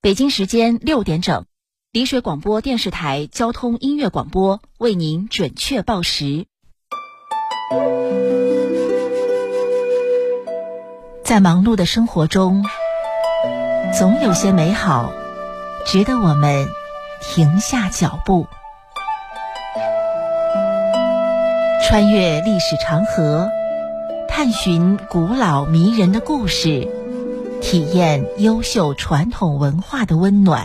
北京时间6点整，丽水广播电视台交通音乐广播为您准确报时。在忙碌的生活中，总有些美好值得我们停下脚步，穿越历史长河，探寻古老迷人的故事，体验优秀传统文化的温暖。